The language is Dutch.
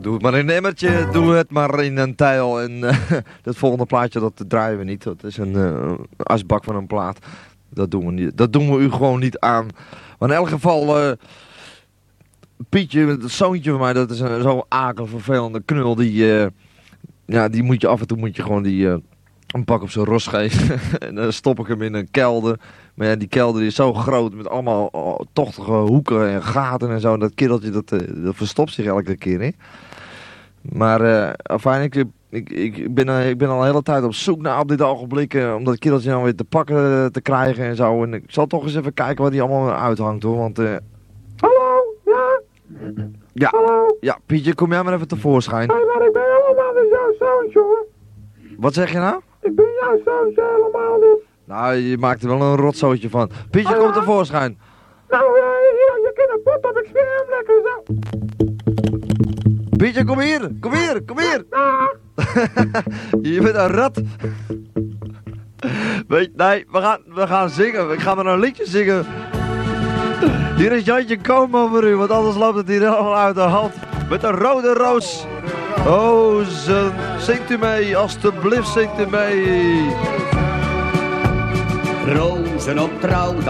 Doe het maar in een emmertje, doe het maar in een tijl. En het volgende plaatje, dat draaien we niet. Dat is een asbak van een plaat. Dat doen we niet. Dat doen we u gewoon niet aan. Maar in elk geval, Pietje, het zoontje van mij, dat is zo'n akelig vervelende knul. Die moet je af en toe gewoon een pak op zijn ros geven. En dan stop ik hem in een kelder. Maar ja, die kelder is zo groot met allemaal tochtige hoeken en gaten en zo. En dat kereltje, dat verstopt zich elke keer, hè. Maar afijn, ik ben al de hele tijd op zoek naar op dit ogenblik. Om dat kereltje nou weer te pakken te krijgen en zo. En ik zal toch eens even kijken wat hij allemaal uithangt, hoor. Want, Hallo, ja? ja, Hallo? ja, Pietje, kom jij maar even tevoorschijn. Hé, maar ik ben helemaal niet jouw zoontje, hoor. Wat zeg je nou? Ik ben jouw zoontje helemaal niet. Nou, je maakt er wel een rotzootje van. Pietje, kom tevoorschijn. Nou, hier, je kunt een pot op, ik smeer hem lekker zo. Pietje, kom hier. Kom hier, kom hier. Dag. Je bent een rat. Nee, we gaan zingen. Ik ga maar een liedje zingen. Hier is Jantje Komen voor u, want anders loopt het hier helemaal uit de hand. Met een rode roos. Oh, zingt u mee, alstublieft zingt u mee. Rozen op trouwdag.